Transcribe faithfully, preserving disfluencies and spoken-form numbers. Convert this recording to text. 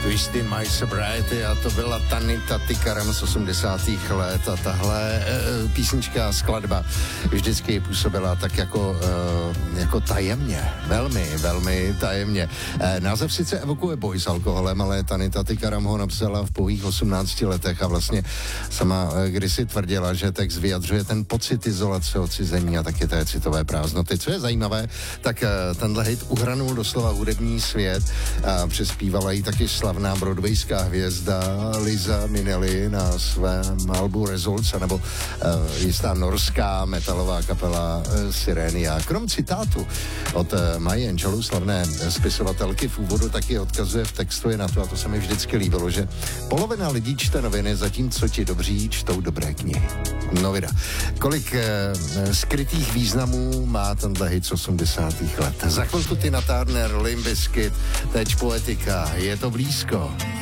Twisty My Sobriety a to byla Tanita Tikaram z osmdesátých let a tahle e, písnička, skladba vždycky působila tak jako, e, jako tajemně, velmi, velmi tajemně. E, název sice evokuje boj s alkoholem, ale Tanita Tikaram ho napsala v pouhých osmnácti letech a vlastně sama e, kdysi tvrdila, že text vyjadřuje ten pocit izolace, odcizení a taky té citové prázdnoty. Co je zajímavé, tak e, tenhle hit uhranul doslova hudební svět a přespívala jí taky slavná broadwayská hvězda Liza Minnelli na svém albu Results, nebo uh, jistá norská metalová kapela uh, Sirenia. Krom citátu od uh, Maji Angelou, slavné spisovatelky, v úvodu taky odkazuje v textu je na to, a to se mi vždycky líbilo, že polovina lidí čte noviny, zatímco ti dobří čtou dobré knihy. No vida. Kolik uh, skrytých významů má tenhle hit z osmdesátých let. Za chvilku Tina Turner, Limp Bizkit, teď Poetika, je to blízko.